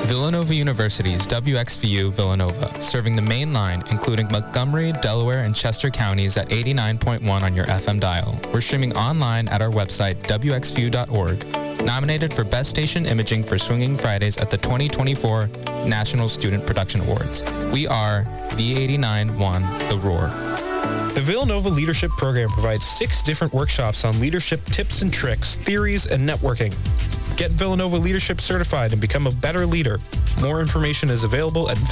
Villanova University's WXVU Villanova, serving the main line, including Montgomery, Delaware, and Chester counties at 89.1 on your FM dial. We're streaming online at our website, wxvu.org. Nominated for Best Station Imaging for Swinging Fridays at the 2024 National Student Production Awards. We are V89.1 The Roar. The Villanova Leadership Program provides 6 different workshops on leadership tips and tricks, theories, and networking. Get Villanova Leadership certified and become a better leader. More information is available at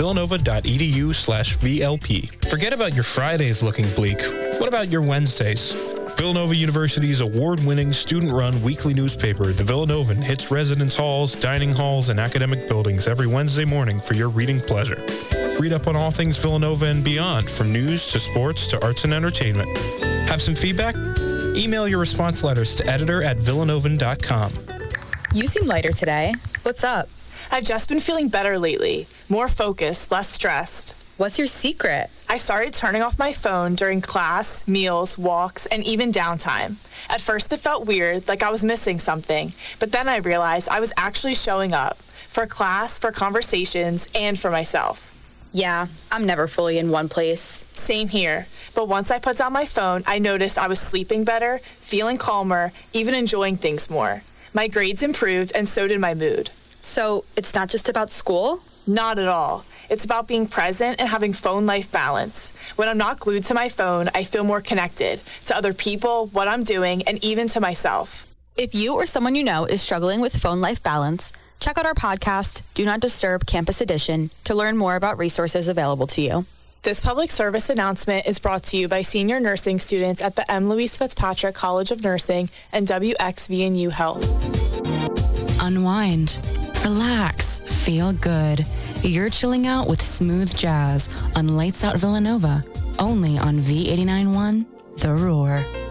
villanova.edu/VLP. Forget about your Fridays looking bleak. What about your Wednesdays? Villanova University's award-winning student-run weekly newspaper, The Villanovan, hits residence halls, dining halls, and academic buildings every Wednesday morning for your reading pleasure. Read up on all things Villanova and beyond, from news to sports to arts and entertainment. Have some feedback? Email your response letters to editor@villanovan.com. You seem lighter today. What's up? I've just been feeling better lately. More focused, less stressed. What's your secret? I started turning off my phone during class, meals, walks, and even downtime. At first it felt weird, like I was missing something, but then I realized I was actually showing up. For class, for conversations, and for myself. Yeah, I'm never fully in one place. Same here. But once I put down my phone, I noticed I was sleeping better, feeling calmer, even enjoying things more. My grades improved, and so did my mood. So it's not just about school? Not at all. It's about being present and having phone-life balance. When I'm not glued to my phone, I feel more connected to other people, what I'm doing, and even to myself. If you or someone you know is struggling with phone-life balance, check out our podcast, Do Not Disturb Campus Edition, to learn more about resources available to you. This public service announcement is brought to you by senior nursing students at the M. Louise Fitzpatrick College of Nursing and WXVNU Health. Unwind, relax, feel good. You're chilling out with smooth jazz on Lights Out Villanova, only on V89.1 The Roar.